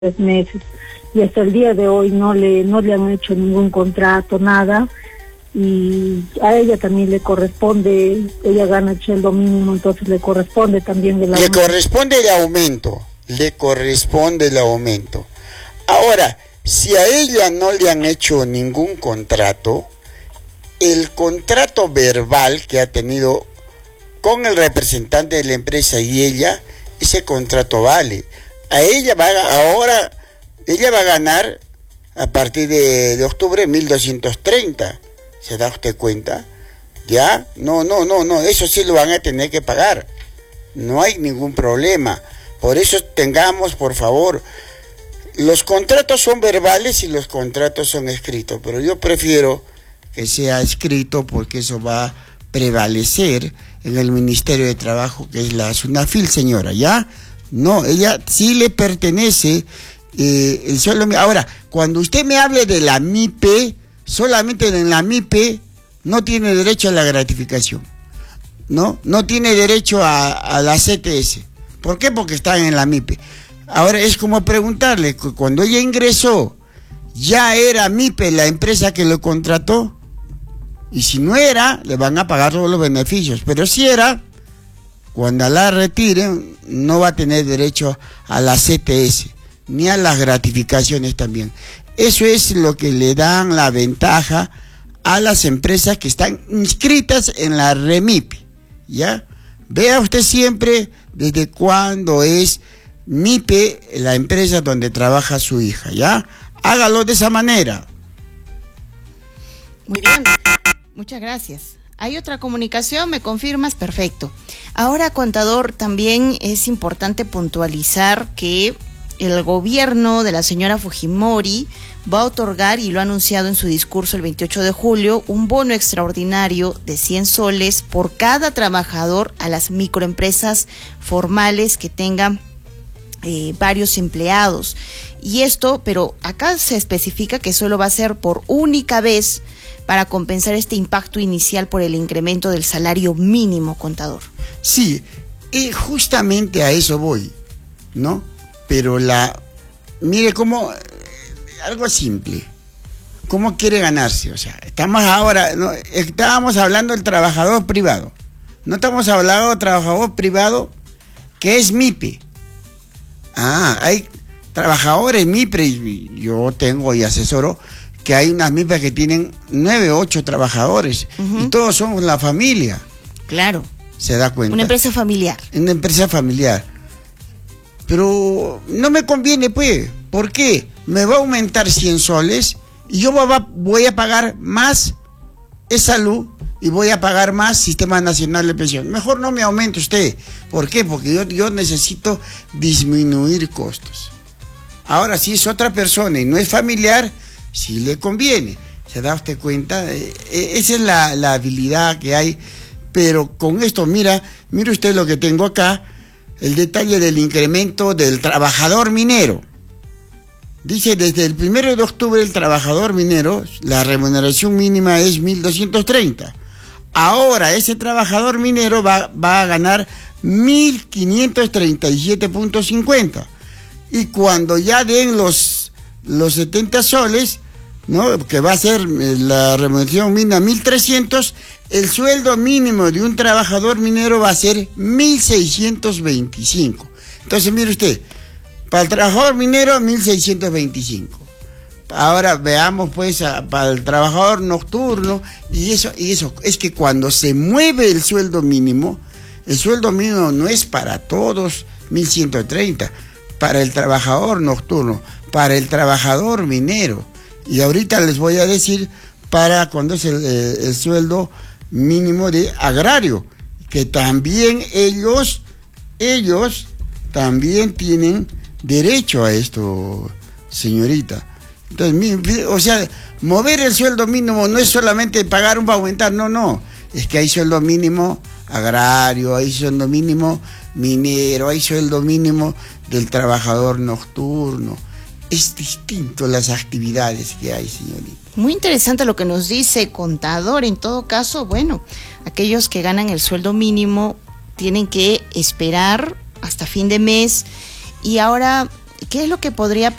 meses y hasta el día de hoy no le han hecho ningún contrato, nada, y a ella también le corresponde, ella gana el sueldo mínimo, entonces le corresponde también el aumento. Le corresponde el aumento. Ahora, si a ella no le han hecho ningún contrato, el contrato verbal que ha tenido con el representante de la empresa y ella, ese contrato vale. Ella va a ganar a partir de octubre 1.230. ¿Se da usted cuenta? ¿Ya? No, eso sí lo van a tener que pagar. No hay ningún problema. Por eso tengamos, por favor, los contratos son verbales y los contratos son escritos, pero yo prefiero que sea escrito porque eso va a prevalecer en el Ministerio de Trabajo, que es la SUNAFIL, señora, ¿ya? No, ella sí le pertenece el sueldo. Ahora, cuando usted me hable de la MIPE, solamente en la MIPE no tiene derecho a la gratificación, ¿no? No tiene derecho a la CTS. ¿Por qué? Porque están en la MIPE. Ahora es como preguntarle, cuando ella ingresó, ¿ya era MIPE la empresa que lo contrató? Y si no era, le van a pagar todos los beneficios. Pero si era, cuando la retiren, no va a tener derecho a la CTS, ni a las gratificaciones también. Eso es lo que le dan la ventaja a las empresas que están inscritas en la REMIPE, ¿ya? Vea usted siempre desde cuándo es MIPE la empresa donde trabaja su hija, ¿ya? Hágalo de esa manera. Muy bien, muchas gracias. Hay otra comunicación, ¿me confirmas? Perfecto. Ahora, contador, también es importante puntualizar que el gobierno de la señora Fujimori va a otorgar, y lo ha anunciado en su discurso el 28 de julio, un bono extraordinario de 100 soles por cada trabajador a las microempresas formales que tengan varios empleados. Y esto, pero acá se especifica que solo va a ser por única vez para compensar este impacto inicial por el incremento del salario mínimo, contador. Sí, y justamente a eso voy, ¿no? Pero mire cómo, algo simple, ¿cómo quiere ganarse? O sea, estábamos hablando del trabajador privado, no estamos hablando del trabajador privado que es MIPE. Hay trabajadores MIPE, yo tengo y asesoro que hay unas MIPE que tienen 9, 8 trabajadores, y todos somos la familia. Claro. ¿Se da cuenta? Una empresa familiar. Una empresa familiar. Pero no me conviene, pues. ¿Por qué? Me va a aumentar 100 soles y yo voy a pagar más salud y voy a pagar más Sistema Nacional de Pensión. Mejor no me aumente usted. ¿Por qué? Porque yo necesito disminuir costos. Ahora, si es otra persona y no es familiar, sí le conviene. ¿Se da usted cuenta? Esa es la habilidad que hay. Pero con esto, mire usted lo que tengo acá, el detalle del incremento del trabajador minero. Dice, desde el 1 de octubre el trabajador minero, la remuneración mínima es 1.230. Ahora ese trabajador minero va a ganar 1.537.50. Y cuando ya den los 70 soles, ¿no?, que va a ser la remuneración mínima 1.300, el sueldo mínimo de un trabajador minero va a ser 1.625. Entonces, mire usted, para el trabajador minero 1.625. Ahora veamos pues para el trabajador nocturno, y eso es que cuando se mueve el sueldo mínimo no es para todos 1.130, para el trabajador nocturno, para el trabajador minero. Y ahorita les voy a decir para cuando es el sueldo mínimo de agrario, que también ellos también tienen derecho a esto, señorita. Entonces, o sea, mover el sueldo mínimo no es solamente pagar un para aumentar, no, es que hay sueldo mínimo agrario, hay sueldo mínimo minero, hay sueldo mínimo del trabajador nocturno. Es distinto las actividades que hay, señorita. Muy interesante lo que nos dice, contador. En todo caso, bueno, aquellos que ganan el sueldo mínimo tienen que esperar hasta fin de mes. Y ahora ¿qué es lo que podría